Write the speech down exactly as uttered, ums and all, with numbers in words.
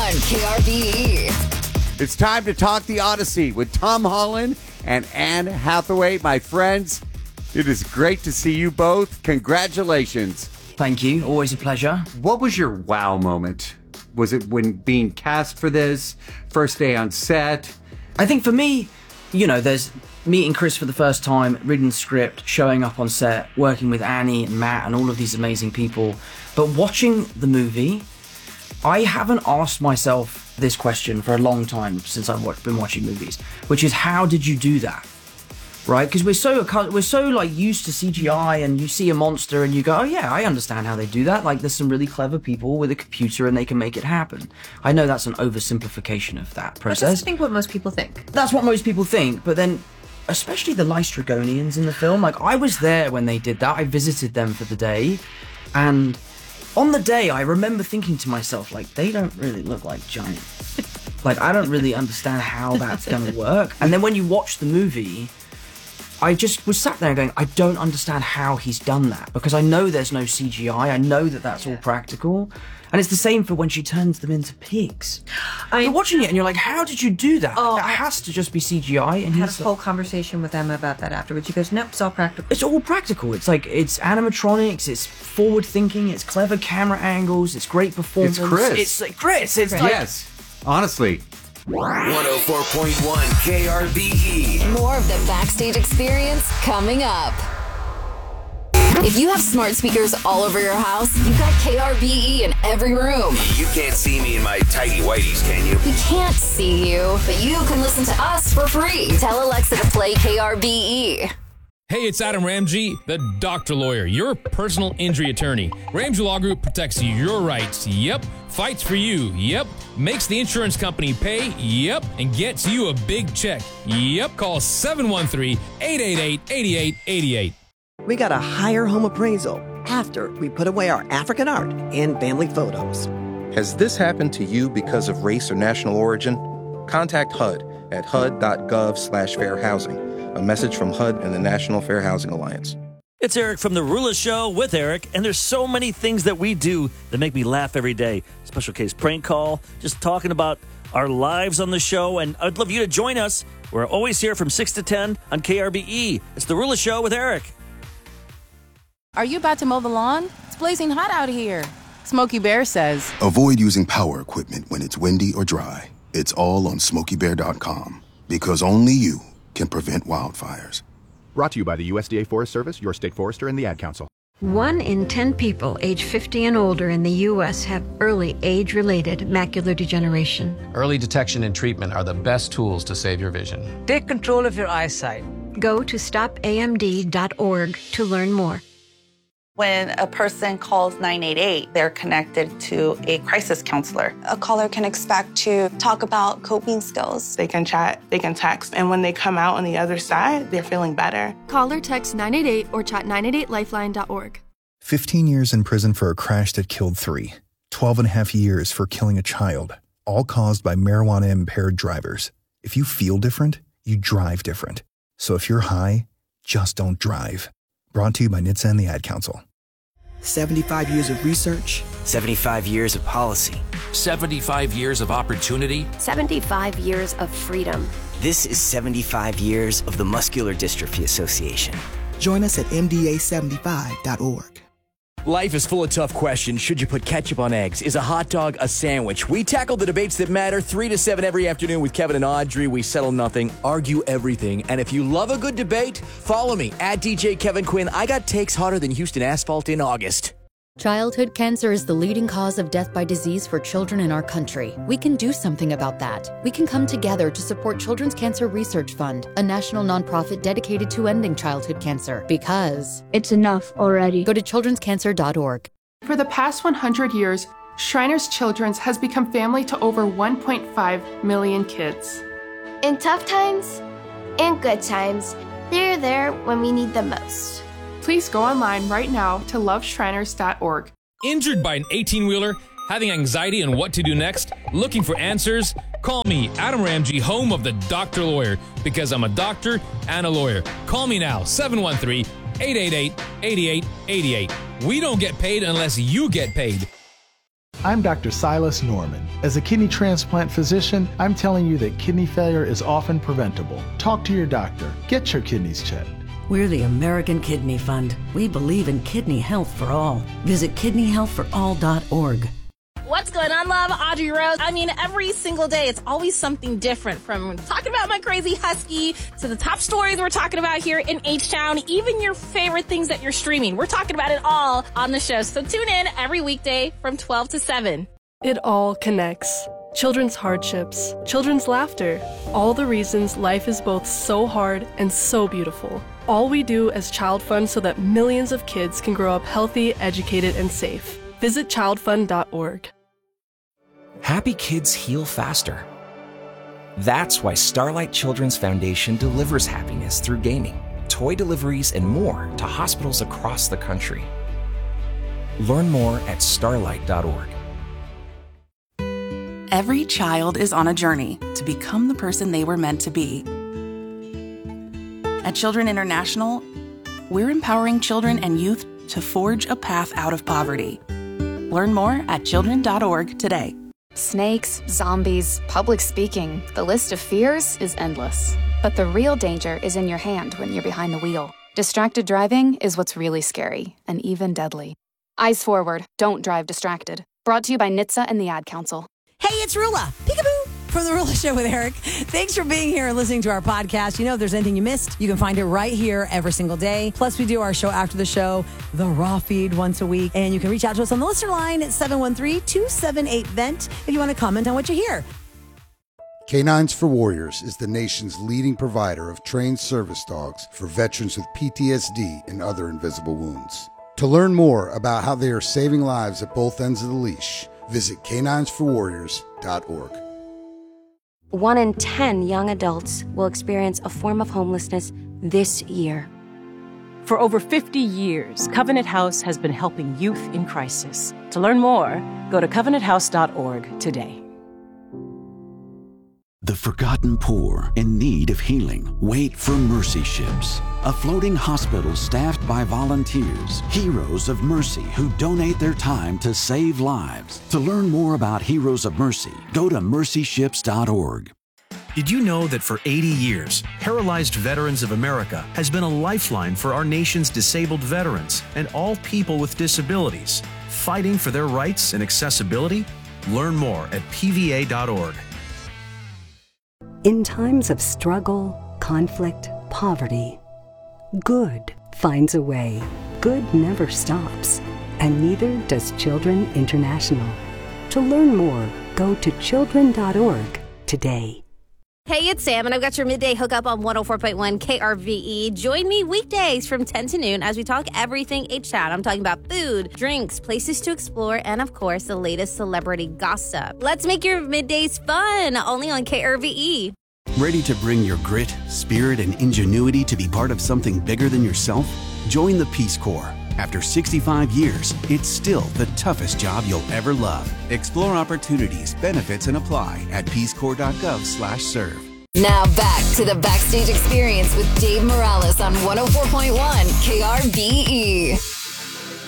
one K R B E. It's time to talk the Odyssey with Tom Holland and Anne Hathaway. My friends, it is great to see you both. Congratulations. Thank you. Always a pleasure. What was your wow moment? Was it when being cast for this? First day on set? I think for me, you know, there's meeting Chris for the first time, reading the script, showing up on set, working with Annie and Matt and all of these amazing people. But watching the movie, I haven't asked myself this question for a long time since I've watched, been watching movies, which is, how did you do that? Right? Because we're so we're so like used to C G I, and you see a monster and you go, oh yeah, I understand how they do that. Like, there's some really clever people with a computer and they can make it happen. I know that's an oversimplification of that process. But that's, I think, what most people think. That's what most people think, but then, especially the Lystragonians in the film, like, I was there when they did that. I visited them for the day, and on the day, I remember thinking to myself, like, they don't really look like giants. Like, I don't really understand how that's going to work. And then when you watch the movie, I just was sat there going, I don't understand how he's done that, because I know there's no C G I. I know that that's all practical. And it's the same for when she turns them into pigs. I, you're watching it and you're like, how did you do that? Oh, that I, has to just be C G I. And I had he's a whole conversation with Emma about that afterwards. She goes, nope, it's all practical. It's all practical. It's like, it's animatronics, it's forward thinking, it's clever camera angles, it's great performance. It's Chris. It's like Chris. It's Chris. like, yes, honestly. one oh four point one K R B E. More of the backstage experience coming up. If you have smart speakers all over your house, you've got K R B E in every room. You can't see me in my tighty whities, can you? We can't see you, but you can listen to us for free. Tell Alexa to play K R B E. Hey, it's Adam Ramsey, the doctor lawyer, your personal injury attorney. Ramsey Law Group protects your rights, yep. Fights for you, yep. Makes the insurance company pay, yep. And gets you a big check, yep. Call seven one three, eight eight eight, eight eight eight eight. We got a higher home appraisal after we put away our African art and family photos. Has this happened to you because of race or national origin? Contact H U D at H U D dot gov slash fair housing. A message from H U D and the National Fair Housing Alliance. It's Eric from The Rula Show with Eric, and there's so many things that we do that make me laugh every day. Special case prank call, just talking about our lives on the show, and I'd love you to join us. We're always here from six to ten on K R B E. It's The Rula Show with Eric. Are you about to mow the lawn? It's blazing hot out here. Smokey Bear says, avoid using power equipment when it's windy or dry. It's all on smokey bear dot com, because only you can prevent wildfires. Brought to you by the U S D A Forest Service, your state forester, and the Ad Council. One in ten people age fifty and older in the U S have early age-related macular degeneration. Early detection and treatment are the best tools to save your vision. Take control of your eyesight. Go to stop A M D dot org to learn more. When a person calls nine eight eight, they're connected to a crisis counselor. A caller can expect to talk about coping skills. They can chat, they can text, and when they come out on the other side, they're feeling better. Call or text nine eight eight or chat nine eight eight lifeline dot org. fifteen years in prison for a crash that killed three. twelve and a half years for killing a child, all caused by marijuana-impaired drivers. If you feel different, you drive different. So if you're high, just don't drive. Brought to you by N H T S A and the Ad Council. seventy-five years of research. seventy-five years of policy. seventy-five years of opportunity. seventy-five years of freedom. This is seventy-five years of the Muscular Dystrophy Association. Join us at M D A seventy-five dot org. Life is full of tough questions. Should you put ketchup on eggs? Is a hot dog a sandwich? We tackle the debates that matter three to seven every afternoon with Kevin and Audrey. We settle nothing, argue everything. And if you love a good debate, follow me at D J Kevin Quinn. I got takes hotter than Houston asphalt in August. Childhood cancer is the leading cause of death by disease for children in our country. We can do something about that. We can come together to support Children's Cancer Research Fund, a national nonprofit dedicated to ending childhood cancer. Because it's enough already. Go to children's cancer dot org. For the past one hundred years, Shriners Children's has become family to over one point five million kids. In tough times and good times, they're there when we need them most. Please go online right now to love shriners dot org. Injured by an eighteen-wheeler? Having anxiety on what to do next? Looking for answers? Call me, Adam Ramsey, home of the Doctor Lawyer, because I'm a doctor and a lawyer. Call me now, seven one three, eight eight eight, eight eight eight eight. We don't get paid unless you get paid. I'm Doctor Silas Norman. As a kidney transplant physician, I'm telling you that kidney failure is often preventable. Talk to your doctor. Get your kidneys checked. We're the American Kidney Fund. We believe in kidney health for all. Visit kidney health for all dot org. What's going on, love? Audrey Rose. I mean, every single day, it's always something different, from talking about my crazy husky to the top stories we're talking about here in H-Town, even your favorite things that you're streaming. We're talking about it all on the show. So tune in every weekday from twelve to seven. It all connects. Children's hardships, children's laughter, all the reasons life is both so hard and so beautiful. All we do as Child Fund so that millions of kids can grow up healthy, educated, and safe. Visit child fund dot org. Happy kids heal faster. That's why Starlight Children's Foundation delivers happiness through gaming, toy deliveries, and more to hospitals across the country. Learn more at starlight dot org. Every child is on a journey to become the person they were meant to be. At Children International, we're empowering children and youth to forge a path out of poverty. Learn more at children dot org today. Snakes, zombies, public speaking, the list of fears is endless. But the real danger is in your hand when you're behind the wheel. Distracted driving is what's really scary and even deadly. Eyes forward, don't drive distracted. Brought to you by N H T S A and the Ad Council. Hey, it's Rula. Peekaboo. From The Rula Show with Eric. Thanks for being here and listening to our podcast. You know, if there's anything you missed, you can find it right here every single day. Plus, we do our show after the show, the Raw Feed, once a week. And you can reach out to us on the listener line at seven one three, two seven eight, V E N T if you want to comment on what you hear. Canines for Warriors is the nation's leading provider of trained service dogs for veterans with P T S D and other invisible wounds. To learn more about how they are saving lives at both ends of the leash, visit canines for warriors dot org. One in ten young adults will experience a form of homelessness this year. For over fifty years, Covenant House has been helping youth in crisis. To learn more, go to covenant house dot org today. The forgotten poor in need of healing wait for Mercy Ships, a floating hospital staffed by volunteers, heroes of mercy who donate their time to save lives. To learn more about Heroes of Mercy, go to mercy ships dot org. Did you know that for eighty years, Paralyzed Veterans of America has been a lifeline for our nation's disabled veterans and all people with disabilities, fighting for their rights and accessibility? Learn more at P V A dot org. In times of struggle, conflict, poverty, good finds a way. Good never stops, and neither does Children International. To learn more, go to children dot org today. Hey, it's Sam, and I've got your midday hookup on one oh four point one K R V E. Join me weekdays from ten to noon as we talk everything H-Town. I'm talking about food, drinks, places to explore, and, of course, the latest celebrity gossip. Let's make your middays fun, only on K R V E. Ready to bring your grit, spirit, and ingenuity to be part of something bigger than yourself? Join the Peace Corps. After sixty-five years, it's still the toughest job you'll ever love. Explore opportunities, benefits, and apply at peace corps dot gov slash serve. Now back to the Backstage Experience with Dave Morales on one oh four point one K R V E.